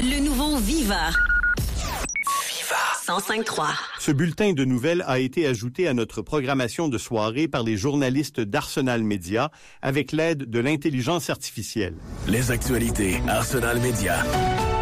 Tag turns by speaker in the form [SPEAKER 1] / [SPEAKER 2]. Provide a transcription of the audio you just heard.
[SPEAKER 1] Le nouveau Viva. 105.3.
[SPEAKER 2] Ce bulletin de nouvelles a été ajouté à notre programmation de soirée par les journalistes d'Arsenal Média avec l'aide de l'intelligence artificielle.
[SPEAKER 3] Les actualités Arsenal Média.